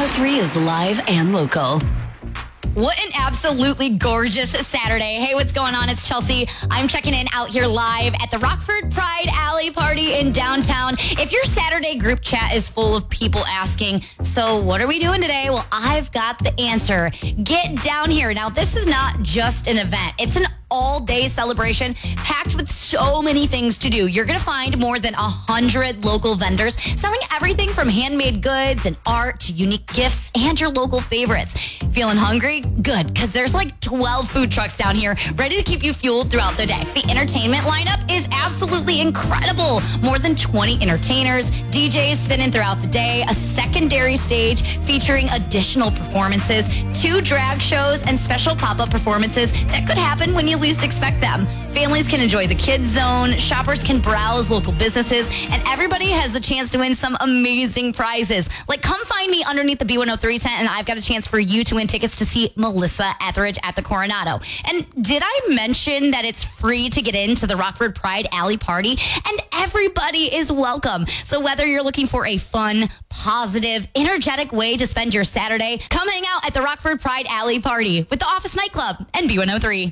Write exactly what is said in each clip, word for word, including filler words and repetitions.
three is live and local. What an absolutely gorgeous Saturday. Hey, what's going on? It's Chelsea. I'm checking in out here live at the Rockford Pride Alley Party in downtown. If your Saturday group chat is full of people asking, so what are we doing today? Well, I've got the answer. Get down here. Now, this is not just an event. It's an all-day celebration packed with so many things to do. You're going to find more than one hundred local vendors selling everything from handmade goods and art to unique gifts and your local favorites. Feeling hungry? Good, because there's like twelve food trucks down here ready to keep you fueled throughout the day. The entertainment lineup is absolutely incredible. More than twenty entertainers, D Js spinning throughout the day, a secondary stage featuring additional performances, two drag shows, and special pop-up performances that could happen when you least expect them. Families can enjoy the kids zone, shoppers can browse local businesses, and everybody has the chance to win some amazing prizes. Like, come find me underneath the B one oh three tent, and I've got a chance for you to win tickets to see Melissa Etheridge at the Coronado. And did I mention that it's free to get into the Rockford Pride Alley Party? And everybody is welcome. So whether you're looking for a fun, positive, energetic way to spend your Saturday, come hang out at the Rockford Pride Alley Party with the Office Nightclub and B one oh three.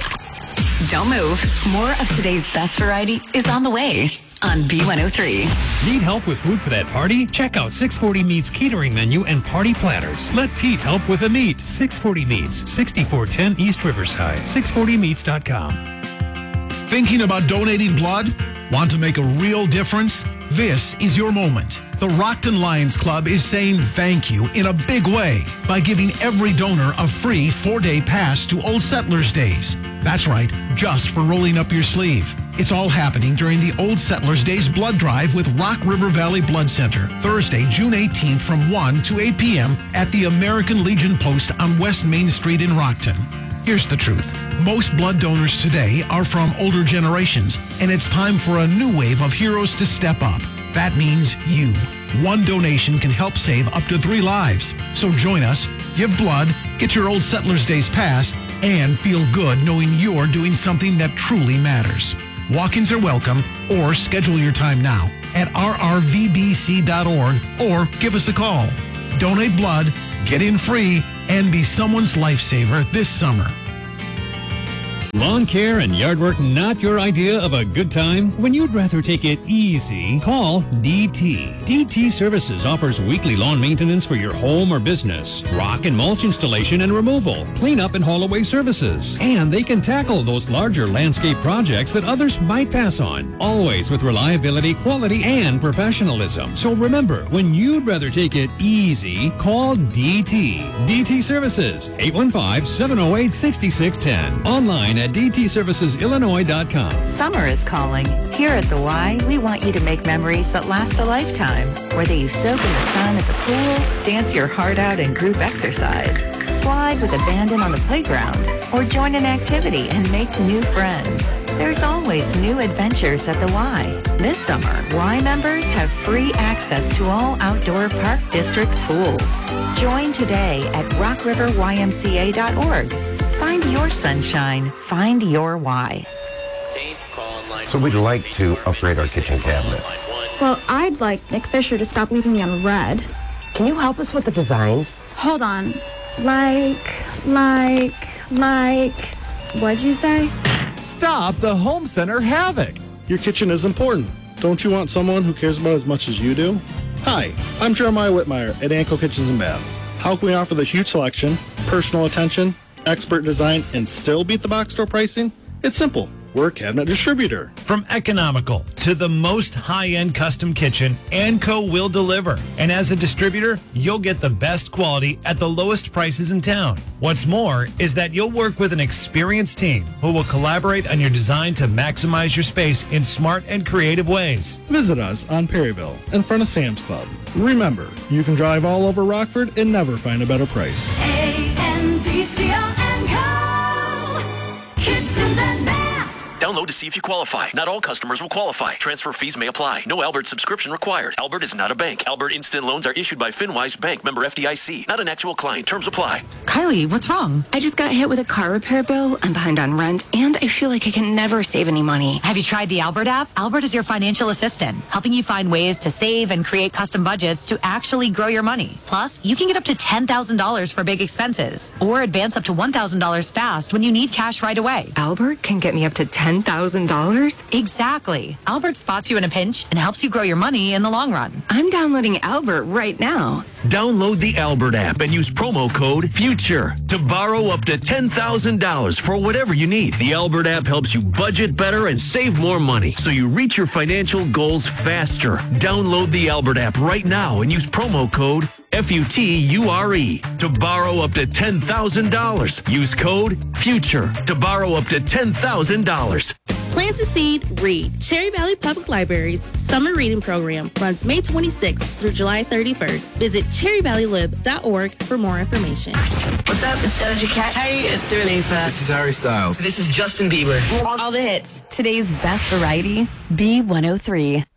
Don't move. More of today's best variety is on the way on B one oh three. Need help with food for that party? Check out six forty Meats catering menu and party platters. Let Pete help with a meat. six forty Meats, sixty-four ten East Riverside, six forty meats dot com. Thinking about donating blood? Want to make a real difference? This is your moment. The Rockton Lions Club is saying thank you in a big way by giving every donor a free four-day pass to Old Settlers Days. That's right, just for rolling up your sleeve. It's all happening during the Old Settlers Days blood drive with Rock River Valley Blood Center, Thursday, June eighteenth from one to eight p.m. at the American Legion Post on West Main Street in Rockton. Here's the truth. Most blood donors today are from older generations, and it's time for a new wave of heroes to step up. That means you. One donation can help save up to three lives. So join us, give blood, get your Old Settlers Days pass, and feel good knowing you're doing something that truly matters. Walk-ins are welcome, or schedule your time now at r r v b c dot org or give us a call. Donate blood, get in free, and be someone's lifesaver this summer. Lawn care and yard work not your idea of a good time? When you'd rather take it easy, call D T. D T Services offers weekly lawn maintenance for your home or business, rock and mulch installation and removal, cleanup and haul away services. And they can tackle those larger landscape projects that others might pass on. Always with reliability, quality, and professionalism. So remember, when you'd rather take it easy, call D T. D T Services, eight one five, seven oh eight, six six one zero. Online at d t services illinois dot com. Summer is calling. Here at the Y, we want you to make memories that last a lifetime. Whether you soak in the sun at the pool, dance your heart out in group exercise, slide with abandon on the playground, or join an activity and make new friends. There's always new adventures at the Y. This summer, Y members have free access to all outdoor Park District pools. Join today at rock river y m c a dot org. Find your sunshine. Find your why. So we'd like to upgrade our kitchen cabinet. Well, I'd like Nick Fisher to stop leaving me on red. Can you help us with the design? Hold on. Like, like, like, what'd you say? Stop the home center havoc. Your kitchen is important. Don't you want someone who cares about it as much as you do? Hi, I'm Jeremiah Whitmire at Anco Kitchens and Baths. How can we offer the huge selection, personal attention, expert design, and still beat the box store pricing? It's simple. We're a cabinet distributor. From economical to the most high-end custom kitchen, Anco will deliver. And as a distributor, you'll get the best quality at the lowest prices in town. What's more is that you'll work with an experienced team who will collaborate on your design to maximize your space in smart and creative ways. Visit us on Perryville in front of Sam's Club. Remember, you can drive all over Rockford and never find a better price. A N D C O and Co. Kitchens and Baths. Don't Download to see if you qualify. Not all customers will qualify. Transfer fees may apply. No Albert subscription required. Albert is not a bank. Albert Instant Loans are issued by FinWise Bank, member F D I C. Not an actual client. Terms apply. Kylie, what's wrong? I just got hit with a car repair bill. I'm behind on rent, and I feel like I can never save any money. Have you tried the Albert app? Albert is your financial assistant, helping you find ways to save and create custom budgets to actually grow your money. Plus, you can get up to ten thousand dollars for big expenses, or advance up to one thousand dollars fast when you need cash right away. Albert can get me up to ten thousand dollars? Exactly. Albert spots you in a pinch and helps you grow your money in the long run. I'm downloading Albert right now. Download the Albert app and use promo code FUTURE to borrow up to ten thousand dollars for whatever you need. The Albert app helps you budget better and save more money so you reach your financial goals faster. Download the Albert app right now and use promo code F U T U R E to borrow up to ten thousand dollars. Use code FUTURE to borrow up to ten thousand dollars. Plant a Seed, Read. Cherry Valley Public Library's summer reading program runs May twenty-sixth through July thirty-first. Visit cherry valley lib dot org for more information. What's up? It's Doja Cat. Hey, it's Dua Lipa. This is Harry Styles. This is Justin Bieber. All the hits. Today's best variety, B one oh three.